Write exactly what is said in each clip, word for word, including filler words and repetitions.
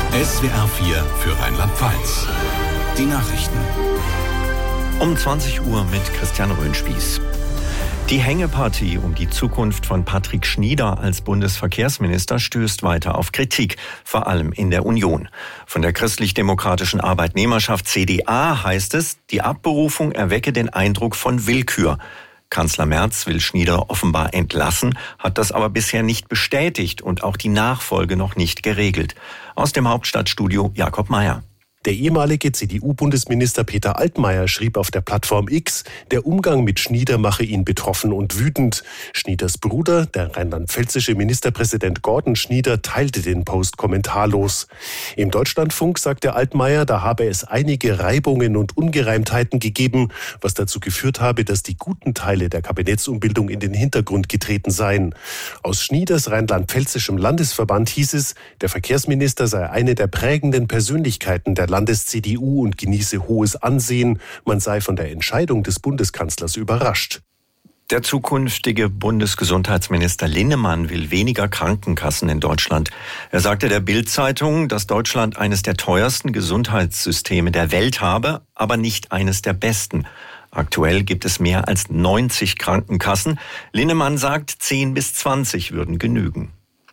S W R vier für Rheinland-Pfalz. Die Nachrichten. Um zwanzig Uhr mit Christian Röhnspieß. Die Hängepartie um die Zukunft von Patrick Schnieder als Bundesverkehrsminister stößt weiter auf Kritik, vor allem in der Union. Von der christlich-demokratischen Arbeitnehmerschaft C D A heißt es, die Abberufung erwecke den Eindruck von Willkür. Kanzler Merz will Schnieder offenbar entlassen, hat das aber bisher nicht bestätigt und auch die Nachfolge noch nicht geregelt. Aus dem Hauptstadtstudio Jakob Mayer. Der ehemalige C D U-Bundesminister Peter Altmaier schrieb auf der Plattform X, der Umgang mit Schnieder mache ihn betroffen und wütend. Schnieders Bruder, der rheinland-pfälzische Ministerpräsident Gordon Schnieder, teilte den Post kommentarlos. Im Deutschlandfunk sagte Altmaier, da habe es einige Reibungen und Ungereimtheiten gegeben, was dazu geführt habe, dass die guten Teile der Kabinettsumbildung in den Hintergrund getreten seien. Aus Schnieders rheinland-pfälzischem Landesverband hieß es, der Verkehrsminister sei eine der prägenden Persönlichkeiten der Landes-C D U und genieße hohes Ansehen. Man sei von der Entscheidung des Bundeskanzlers überrascht. Der zukünftige Bundesgesundheitsminister Linnemann will weniger Krankenkassen in Deutschland. Er sagte der Bild-Zeitung, dass Deutschland eines der teuersten Gesundheitssysteme der Welt habe, aber nicht eines der besten. Aktuell gibt es mehr als neunzig Krankenkassen. Linnemann sagt, zehn bis zwanzig würden genügen.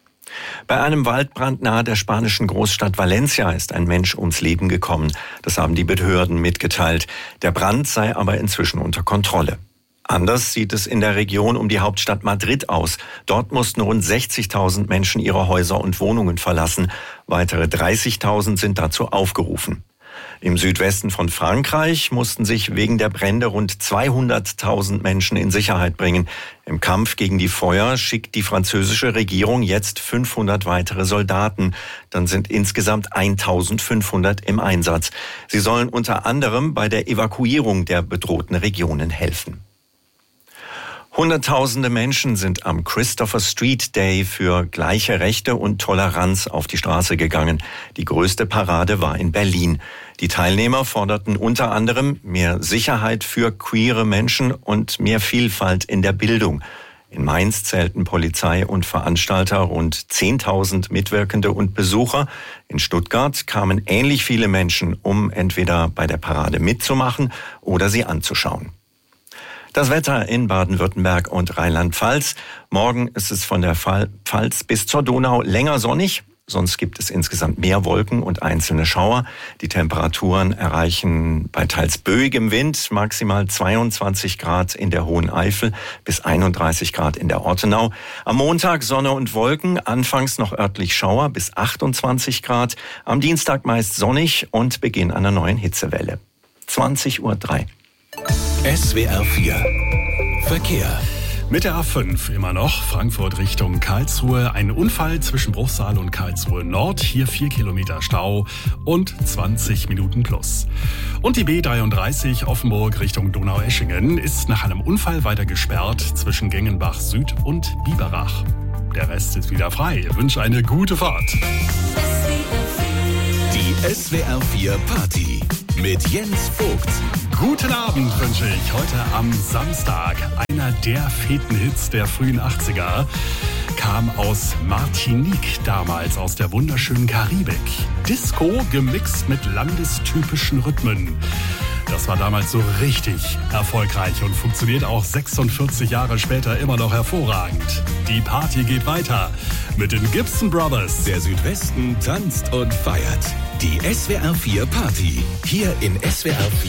Bei einem Waldbrand nahe der spanischen Großstadt Valencia ist ein Mensch ums Leben gekommen. Das haben die Behörden mitgeteilt. Der Brand sei aber inzwischen unter Kontrolle. Anders sieht es in der Region um die Hauptstadt Madrid aus. Dort mussten rund sechzigtausend Menschen ihre Häuser und Wohnungen verlassen. Weitere dreißigtausend sind dazu aufgerufen. Im Südwesten von Frankreich mussten sich wegen der Brände rund zweihunderttausend Menschen in Sicherheit bringen. Im Kampf gegen die Feuer schickt die französische Regierung jetzt fünfhundert weitere Soldaten. Dann sind insgesamt eintausendfünfhundert im Einsatz. Sie sollen unter anderem bei der Evakuierung der bedrohten Regionen helfen. Hunderttausende Menschen sind am Christopher Street Day für gleiche Rechte und Toleranz auf die Straße gegangen. Die größte Parade war in Berlin. Die Teilnehmer forderten unter anderem mehr Sicherheit für queere Menschen und mehr Vielfalt in der Bildung. In Mainz zählten Polizei und Veranstalter rund zehntausend Mitwirkende und Besucher. In Stuttgart kamen ähnlich viele Menschen, um entweder bei der Parade mitzumachen oder sie anzuschauen. Das Wetter in Baden-Württemberg und Rheinland-Pfalz. Morgen ist es von der Pfalz bis zur Donau länger sonnig. Sonst gibt es insgesamt mehr Wolken und einzelne Schauer. Die Temperaturen erreichen bei teils böigem Wind maximal zweiundzwanzig Grad in der Hohen Eifel bis einunddreißig Grad in der Ortenau. Am Montag Sonne und Wolken, anfangs noch örtlich Schauer bis achtundzwanzig Grad. Am Dienstag meist sonnig und Beginn einer neuen Hitzewelle. zwanzig Uhr drei. S W R vier Verkehr. Mit der A fünf immer noch, Frankfurt Richtung Karlsruhe. Ein Unfall zwischen Bruchsal und Karlsruhe Nord. Hier vier Kilometer Stau und zwanzig Minuten plus. Und die B dreiunddreißig Offenburg Richtung Donaueschingen ist nach einem Unfall weiter gesperrt zwischen Gengenbach Süd und Biberach. Der Rest ist wieder frei. Ich wünsche eine gute Fahrt. Die S W R vier Party mit Jens Vogt. Guten Abend wünsche ich heute am Samstag. Einer der feten Hits der frühen achtziger kam aus Martinique, damals aus der wunderschönen Karibik. Disco gemixt mit landestypischen Rhythmen. Das war damals so richtig erfolgreich und funktioniert auch sechsundvierzig Jahre später immer noch hervorragend. Die Party geht weiter mit den Gibson Brothers. Der Südwesten tanzt und feiert. Die S W R vier Party hier in S W R vier.